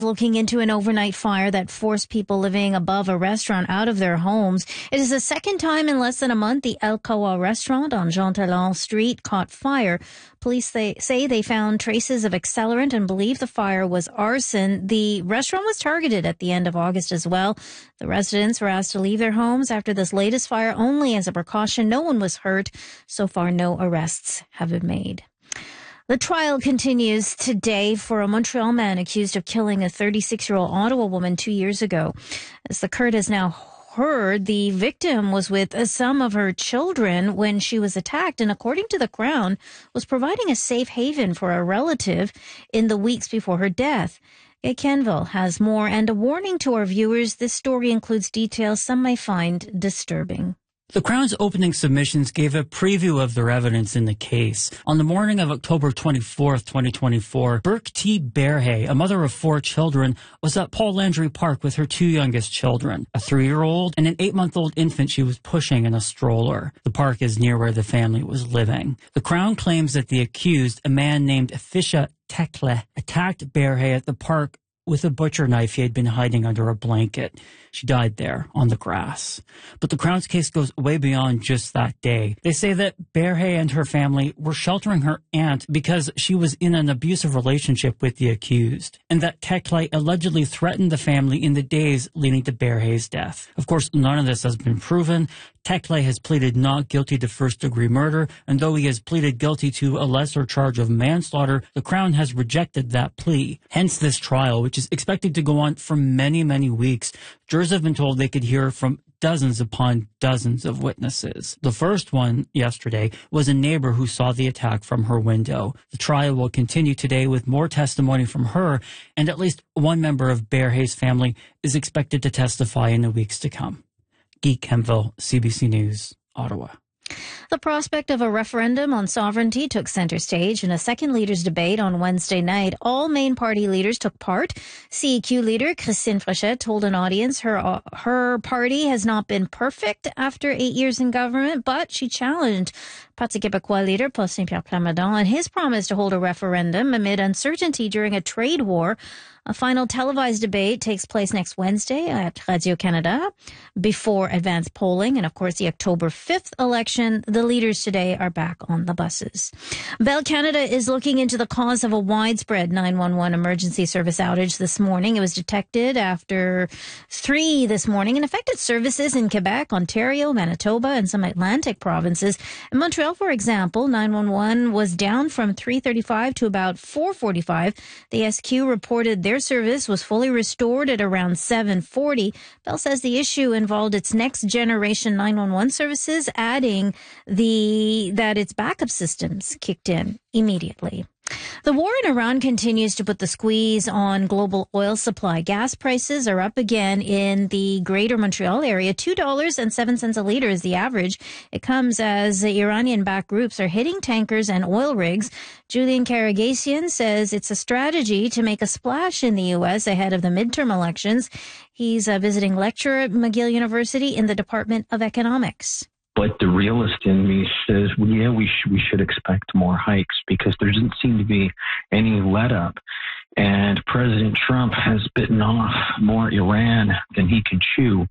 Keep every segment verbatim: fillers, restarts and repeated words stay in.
Looking into an overnight fire that forced people living above a restaurant out of their homes. It is the second time in less than a month the El Kawa restaurant on Jean Talon Street caught fire. Police they, say they found traces of accelerant and believe the fire was arson. The restaurant was targeted at the end of August as well. The residents were asked to leave their homes after this latest fire only as a precaution. No one was hurt. So far, no arrests have been made. The trial continues today for a Montreal man accused of killing a thirty-six-year-old Ottawa woman two years ago. As the court has now heard, the victim was with some of her children when she was attacked and, according to the Crown, was providing a safe haven for a relative in the weeks before her death. Gay Kenville has more and a warning to our viewers. This story includes details some may find disturbing. The Crown's opening submissions gave a preview of their evidence in the case. On the morning of October twenty-fourth, twenty twenty-four, Burke T. Berhay, a mother of four children, was at Paul Landry Park with her two youngest children, a three-year-old and an eight-month-old infant she was pushing in a stroller. The park is near where the family was living. The Crown claims that the accused, a man named Fisha Tekle, attacked Berhay at the park with a butcher knife he had been hiding under a blanket. She died there on the grass. But the Crown's case goes way beyond just that day. They say that Berhay and her family were sheltering her aunt because she was in an abusive relationship with the accused, and that Tekle allegedly threatened the family in the days leading to Berhay's death. Of course, none of this has been proven. Tekle has pleaded not guilty to first-degree murder, and though he has pleaded guilty to a lesser charge of manslaughter, the Crown has rejected that plea. Hence this trial, which is expected to go on for many, many weeks. Jurors have been told they could hear from dozens upon dozens of witnesses. The first one yesterday was a neighbor who saw the attack from her window. The trial will continue today with more testimony from her, and at least one member of Berhay's family is expected to testify in the weeks to come. Guy Kenville, C B C News, Ottawa. The prospect of a referendum on sovereignty took center stage in a second leaders' debate on Wednesday night. All main party leaders took part. C E Q leader Christine Fréchette told an audience her uh, her party has not been perfect after eight years in government, but she challenged Parti Québécois leader Paul Saint-Pierre Plamondon and his promise to hold a referendum amid uncertainty during a trade war. A final televised debate takes place next Wednesday at Radio-Canada before advanced polling. And, of course, the October fifth election. The leaders today are back on the buses. Bell Canada is looking into the cause of a widespread nine one one emergency service outage this morning. It was detected after three this morning and affected services in Quebec, Ontario, Manitoba, and some Atlantic provinces. In Montreal, for example, nine one one was down from three thirty-five to about four forty-five. The S Q reported their service was fully restored at around seven forty. Bell says the issue involved its next generation nine one one services, adding the that its backup systems kicked in immediately. The war in Iran continues to put the squeeze on global oil supply. Gas prices are up again in the greater Montreal area. two dollars and seven cents a litre is the average. It comes as Iranian-backed groups are hitting tankers and oil rigs. Julian Karagasian says it's a strategy to make a splash in the U S ahead of the midterm elections. He's a visiting lecturer at McGill University in the Department of Economics. But the realist in me says, well, yeah, we, sh- we should expect more hikes because there doesn't seem to be any let up. And President Trump has bitten off more Iran than he can chew.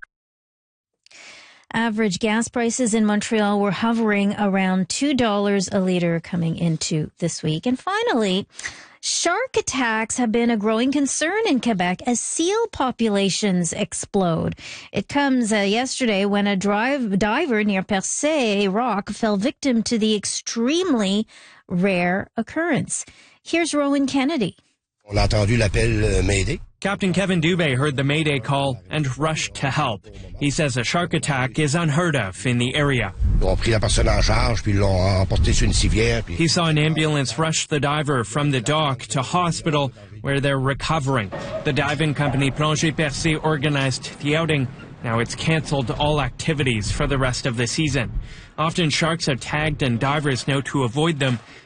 Average gas prices in Montreal were hovering around two dollars a litre coming into this week. And finally, shark attacks have been a growing concern in Quebec as seal populations explode. It comes uh, yesterday when a drive, diver near Percé Rock fell victim to the extremely rare occurrence. Here's Rowan Kennedy. On a entendu l'appel Mayday. Captain Kevin Dubé heard the Mayday call and rushed to help. He says a shark attack is unheard of in the area. He saw an ambulance rush the diver from the dock to hospital where they're recovering. The diving company Plongée Percé organized the outing. Now it's canceled all activities for the rest of the season. Often sharks are tagged and divers know to avoid them.